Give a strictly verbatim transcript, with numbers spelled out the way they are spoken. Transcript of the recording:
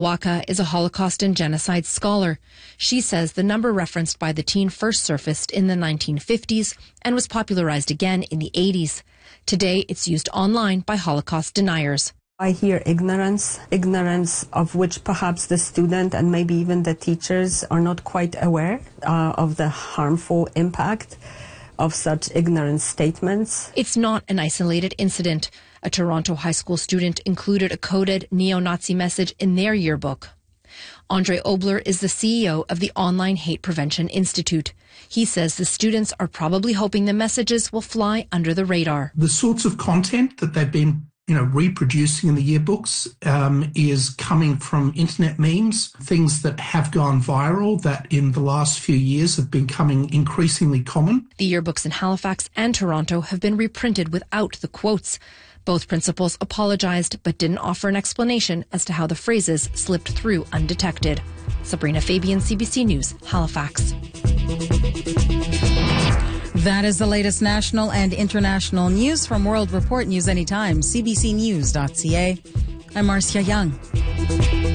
Waka is a Holocaust and genocide scholar. She says the number referenced by the teen first surfaced in the nineteen fifties and was popularized again in the eighties. Today, it's used online by Holocaust deniers. I hear ignorance, ignorance of which perhaps the student and maybe even the teachers are not quite aware uh, of the harmful impact of such ignorant statements. It's not an isolated incident. A Toronto high school student included a coded neo-Nazi message in their yearbook. Andre Obler is the C E O of the Online Hate Prevention Institute. He says the students are probably hoping the messages will fly under the radar. The sorts of content that they've been you know, reproducing in the yearbooks um, is coming from internet memes, things that have gone viral that in the last few years have been becoming increasingly common. The yearbooks in Halifax and Toronto have been reprinted without the quotes. Both principals apologized but didn't offer an explanation as to how the phrases slipped through undetected. Sabrina Fabian, C B C News, Halifax. That is the latest national and international news from World Report News Anytime, c b c news dot c a. I'm Marcia Young.